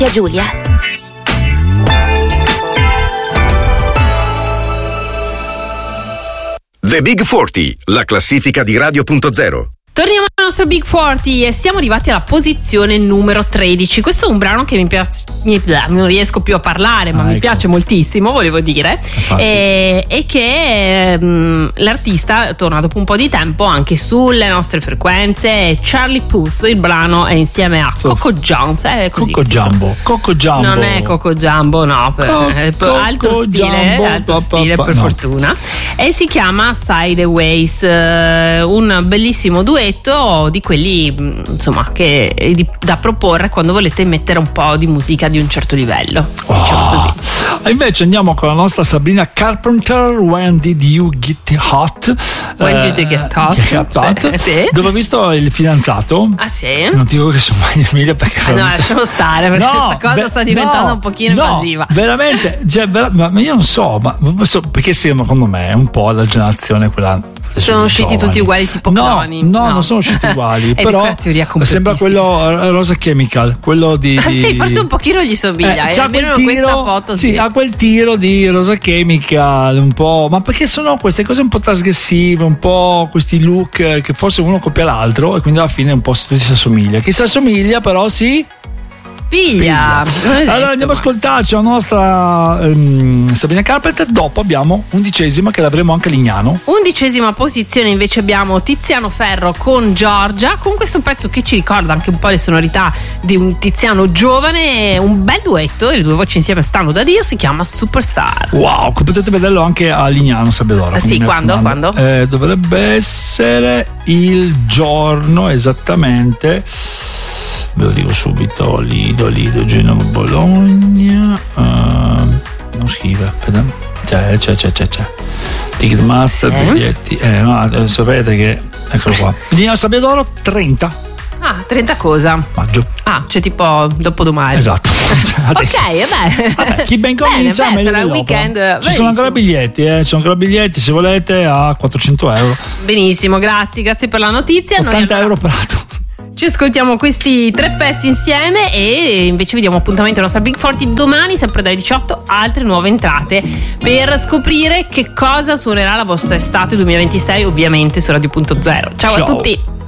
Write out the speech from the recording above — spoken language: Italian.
Giulia. The Big 40, la classifica di Radio.0. Torniamo al nostro Big 40 e siamo arrivati alla posizione numero 13. Questo è un brano che mi piace, non riesco più a parlare, ma mi piace moltissimo, volevo dire, e che l'artista torna dopo un po' di tempo anche sulle nostre frequenze. Charlie Puth, il brano è insieme a Coco Jones. Coco Jumbo. Non è Coco Jumbo, no, altro stile, per fortuna. E si chiama Sideways, un bellissimo duetto di quelli, insomma, che da proporre quando volete mettere un po' di musica di un certo livello, diciamo così. Invece andiamo con la nostra Sabrina Carpenter, When Did You Get Hot? When Did You Get Hot? Sì. Dove ho visto il fidanzato. Ah sì? Non ti dico che sono mai in Emilia perché no, lasciamo stare perché questa cosa sta diventando un pochino invasiva. Veramente, ma io non so, perché secondo me è un po' la generazione quella. Sono usciti tutti uguali tipo cloni? No, non sono usciti uguali. Però sembra quello Rosa Chemical, quello di. Sì, forse un pochino gli somiglia. C'ha quel tiro, questa foto, sì, ha quel tiro di Rosa Chemical, un po'. Ma perché sono queste cose un po' trasgressive, un po' questi look che forse uno copia l'altro e quindi alla fine un po' si assomiglia. Chi si assomiglia però si piglia. Allora andiamo a ascoltarci la nostra Sabrina Carpenter. Dopo abbiamo 11ª che l'avremo anche a Lignano. 11ª posizione invece abbiamo Tiziano Ferro con Giorgia, con questo pezzo che ci ricorda anche un po' le sonorità di un Tiziano giovane, un bel duetto, le due voci insieme stanno da Dio, si chiama Superstar. Wow, potete vederlo anche a Lignano Sabbiadoro. Sì, quando? Dovrebbe essere il giorno esattamente. Ve lo dico subito, Lido, Genova, Bologna. Non scrive, aspetta. C'è. Ticketmaster, biglietti. Sapete che. Eccolo qua. Lignano Sabbiadoro 30. 30 cosa? Maggio. Cioè tipo dopodomani. Esatto. Ok, vabbè. Chi ben comincia meglio sarà il weekend. Ci sono ancora biglietti, se volete, a 400 euro. Benissimo, grazie per la notizia. 80 euro per lato. Ci ascoltiamo questi 3 pezzi insieme e invece vediamo appuntamento alla nostra Big 40 domani, sempre dalle 18, altre nuove entrate per scoprire che cosa suonerà la vostra estate 2026, ovviamente su Radio.0. Ciao a tutti!